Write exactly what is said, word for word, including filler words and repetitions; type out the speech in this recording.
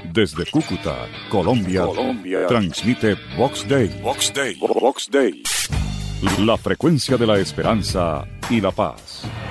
Desde Cúcuta, Colombia, Colombia, transmite Vox Day. Vox Day. Vox Day. La frecuencia de la esperanza y la paz.